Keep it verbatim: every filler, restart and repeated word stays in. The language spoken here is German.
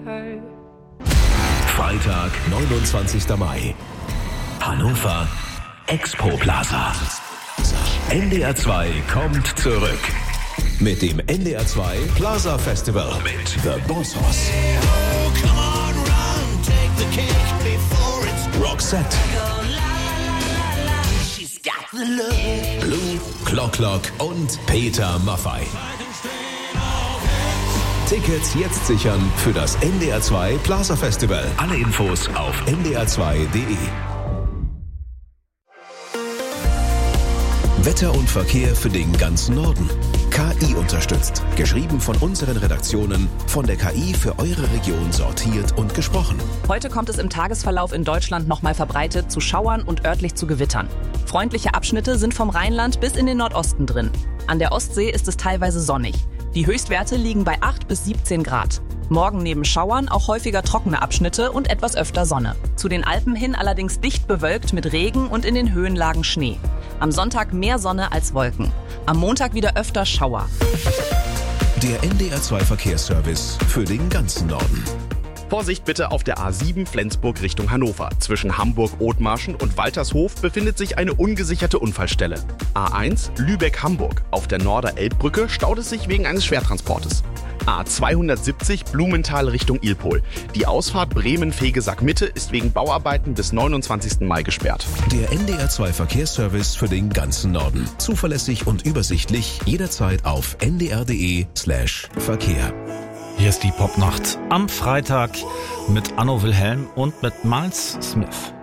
Freitag, neunundzwanzigster Mai. Hannover Expo Plaza. N D R zwei kommt zurück. Mit dem N D R zwei Plaza Festival mit The Boss Hoss, Roxette, Blue, Clock Clock und Peter Maffay. Tickets jetzt sichern für das N D R zwei Plaza Festival. Alle Infos auf n d r zwei punkt d e. Wetter und Verkehr für den ganzen Norden. K I unterstützt. Geschrieben von unseren Redaktionen, von der K I für eure Region sortiert und gesprochen. Heute kommt es im Tagesverlauf in Deutschland nochmal verbreitet zu Schauern und örtlich zu Gewittern. Freundliche Abschnitte sind vom Rheinland bis in den Nordosten drin. An der Ostsee ist es teilweise sonnig. Die Höchstwerte liegen bei acht bis siebzehn Grad. Morgen neben Schauern auch häufiger trockene Abschnitte und etwas öfter Sonne. Zu den Alpen hin allerdings dicht bewölkt mit Regen und in den Höhenlagen Schnee. Am Sonntag mehr Sonne als Wolken. Am Montag wieder öfter Schauer. Der N D R zwei Verkehrsservice für den ganzen Norden. Vorsicht bitte auf der A sieben Flensburg Richtung Hannover. Zwischen Hamburg-Othmarschen und Waltershof befindet sich eine ungesicherte Unfallstelle. A eins Lübeck-Hamburg. Auf der Norder-Elbbrücke staut es sich wegen eines Schwertransportes. A zweihundertsiebzig Blumenthal Richtung Ilpol. Die Ausfahrt Bremen-Fegesack-Mitte ist wegen Bauarbeiten bis neunundzwanzigsten Mai gesperrt. Der N D R zwei Verkehrsservice für den ganzen Norden. Zuverlässig und übersichtlich jederzeit auf n d r punkt d e slash Verkehr. Hier ist die Popnacht am Freitag mit Anno Wilhelm und mit Miles Smith.